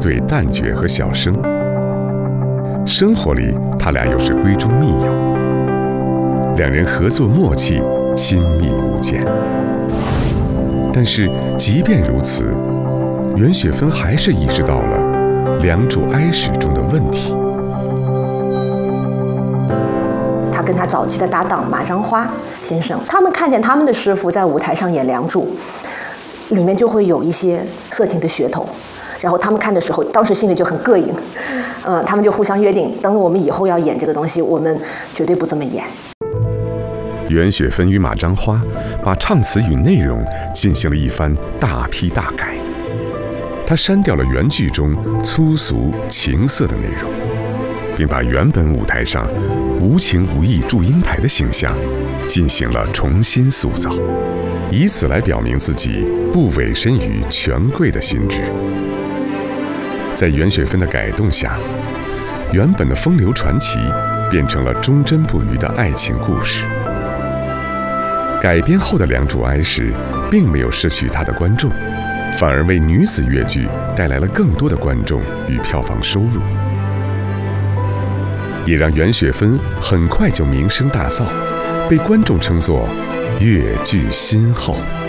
对旦角和小生。生活里，他俩又是闺中密友，两人合作默契，亲密无间。但是，即便如此，袁雪芬还是意识到了梁祝哀史中的问题。 他跟他早期的搭档马章花先生，他们看见他们的师傅在舞台上演梁祝，里面就会有一些色情的噱头。然后他们看的时候，当时心里就很膈应，他们就互相约定，等我们以后要演这个东西，我们绝对不这么演。 袁雪芬与马章花把唱词与内容进行了一番大批大改，他删掉了原剧中粗俗情色的内容，并把原本舞台上无情无义祝英台的形象进行了重新塑造，以此来表明自己不委身于权贵的心智。在袁雪芬的改动下，原本的风流传奇变成了忠贞不渝的爱情故事。改编后的《梁祝哀史》并没有失去它的观众，反而为女子越剧带来了更多的观众与票房收入，也让袁雪芬很快就名声大噪，被观众称作越剧新后。